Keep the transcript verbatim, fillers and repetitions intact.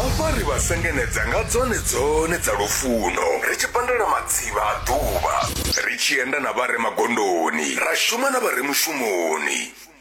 hafha ri vha sengenedza nga dzone dzone dza lufuno ri tshi pandela matsivha a ḓuvha ri tshi enda na vha re magondoni ra shuma na vha re mushumoni.